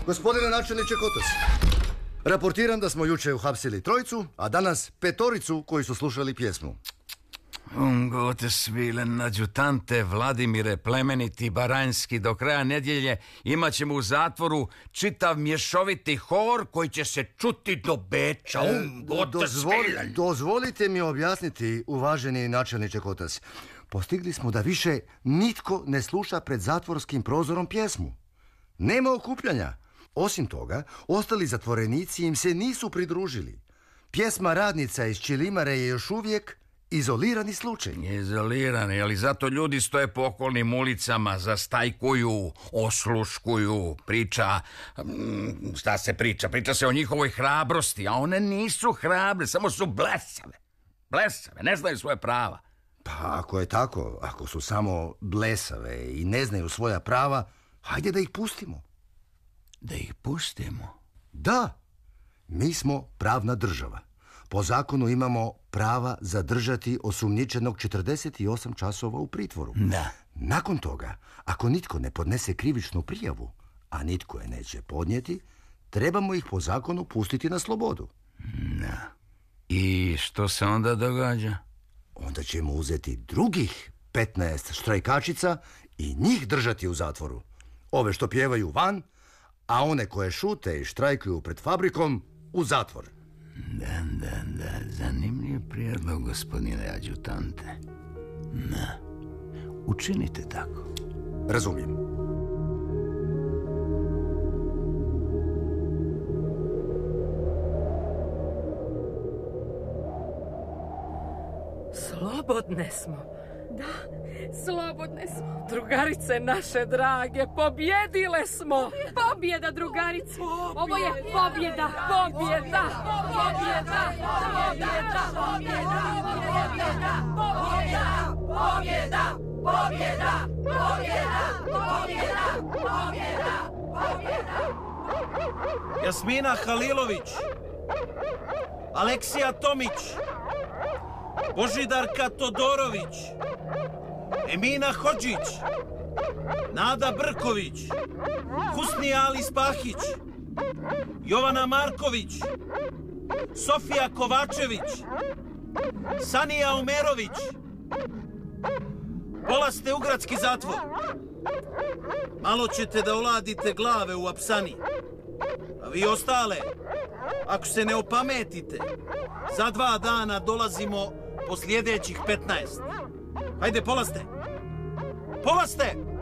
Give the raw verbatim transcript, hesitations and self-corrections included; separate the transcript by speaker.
Speaker 1: Gospodine načelniče Kotos, raportiram da smo juče uhapsili trojicu, a danas petoricu koji su slušali pjesmu.
Speaker 2: Gotes vilen adjutante Vladimire plemeniti Baranjski, do kraja nedjelje imat ćemo u zatvoru čitav mješoviti hor koji će se čuti do Beča.
Speaker 1: E, dozvoli, dozvolite mi objasniti, uvaženi načelniče Kotas. Postigli smo da više nitko ne sluša pred zatvorskim prozorom pjesmu. Nema okupljanja. Osim toga, ostali zatvorenici im se nisu pridružili. Pjesma Radnica iz Čilimare je još uvijek izolirani slučaj.
Speaker 2: Izolirani, ali zato ljudi stoje po okolnim ulicama, zastajkuju, osluškuju, priča, šta se priča? Priča se o njihovoj hrabrosti, a one nisu hrabre, samo su blesave. Blesave, ne znaju svoje prava.
Speaker 1: Pa ako je tako, ako su samo blesave i ne znaju svoja prava, hajde da ih pustimo.
Speaker 2: Da ih pustimo?
Speaker 1: Da, mi smo pravna država. Po zakonu imamo prava zadržati osumnjičenog četrdeset osam časova u pritvoru.
Speaker 2: Da.
Speaker 1: Nakon toga, ako nitko ne podnese krivičnu prijavu, a nitko je neće podnijeti, trebamo ih po zakonu pustiti na slobodu.
Speaker 2: Da. I što se onda događa?
Speaker 1: Onda ćemo uzeti drugih petnaest štrajkačica i njih držati u zatvoru. Ove što pjevaju van, a one koje šute i štrajkuju pred fabrikom u zatvor.
Speaker 2: Da, da, da, zanimljiv prijedlog, gospodine adjutante. Da, učinite tako.
Speaker 1: Razumijem.
Speaker 3: Slobodne smo.
Speaker 4: Da, slobodne smo.
Speaker 3: Drugarice naše drage, pobjedile smo.
Speaker 4: Pobjeda, drugarice. Ovo je pobjeda.
Speaker 3: Pobjeda.
Speaker 4: Pobjeda. Pobjeda. Pobjeda. Pobjeda. Pobjeda. Pobjeda. Pobjeda. Pobjeda. Pobjeda. Pobjeda. Pobjeda.
Speaker 5: Jasmina Halilović, Aleksija Tomić, Božidarka Todorović, Emina Hodžić, Nada Brković, Husni Ali Spahić, Jovana Marković, Sofija Kovačević, Sanija Omerović. Polaste u gradski zatvor. Malo ćete da oladite glave u apsani. A vi ostale, ako se ne opametite, za dva dana dolazimo po sljedećih petnaest. Hajde, polaste! Polaste!